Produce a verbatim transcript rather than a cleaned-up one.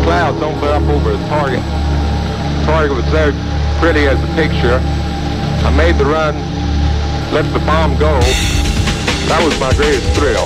clouds opened up over the target. The target was there, pretty as a picture. I made the run, let the bomb go. That was my greatest thrill.